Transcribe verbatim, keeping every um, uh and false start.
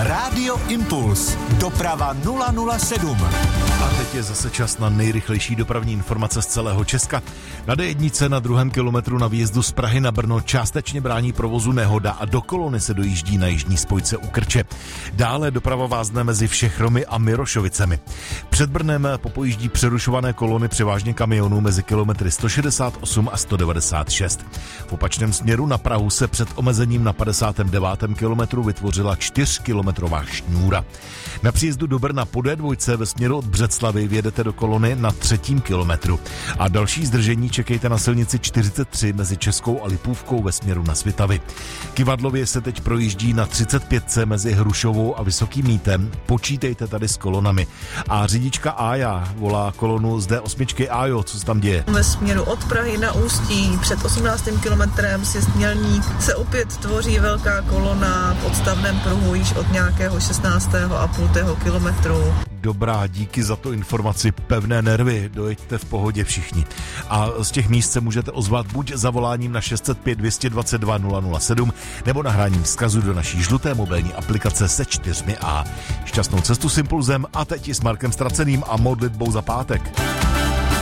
Rádio Impuls. Doprava nula nula sedm. A teď je zase čas na nejrychlejší dopravní informace z celého Česka. Na dé jedna na druhém kilometru na výjezdu z Prahy na Brno částečně brání provozu nehoda a do kolony se dojíždí na jižní spojce u Krče. Dále doprava vázne mezi Všechromy a Mirošovicemi. Před Brnem popojíždí přerušované kolony převážně kamionů mezi kilometry sto šedesát osm a sto devadesát šest. V opačném směru na Prahu se před omezením na padesátém devátém kilometru vytvořila čtyřkilometrová šňůra. Na příjezdu do Brna po dé dva ve směru od Břeclavi vjedete do kolony na třetím kilometru. A další zdržení čekejte na silnici čtyřicet tři mezi Českou a Lipůvkou ve směru na Svitavy. Kivadlově se teď projíždí na třicet pět mezi Hrušovou a Vysokým Mýtem. Počítejte tady s kolonami. A řidička Ája volá kolonu z dé osm. Ájo, co se tam děje? Ve směru od Prahy na Ústí před osmnáctým kilometrem sjezd Mělník se opět tvoří velká kolona v odstavném pruhu již od nějakého šestnáctého a půl kilometru. Dobrá, díky za tu informaci, pevné nervy, dojeďte v pohodě všichni. A z těch míst se můžete ozvat buď zavoláním na šest set pět, dvě stě dvacet dva, nula nula sedm nebo nahráním vzkazu do naší žluté mobilní aplikace se čtyřmi A. Šťastnou cestu s Impulzem a teď i s Markem Straceným a modlitbou za pátek.